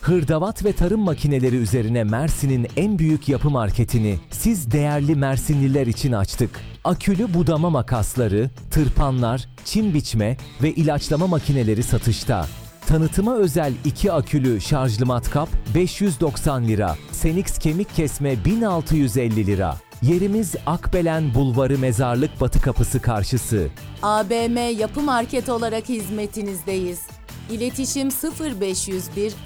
Hırdavat ve tarım makineleri üzerine Mersin'in en büyük yapı marketini siz değerli Mersinliler için açtık. Akülü budama makasları, tırpanlar, çim biçme ve ilaçlama makineleri satışta. Tanıtıma özel 2 akülü şarjlı matkap 590 lira, Senix kemik kesme 1650 lira. Yerimiz Akbelen Bulvarı Mezarlık Batı Kapısı karşısı. ABM Yapı Market olarak hizmetinizdeyiz. İletişim 0501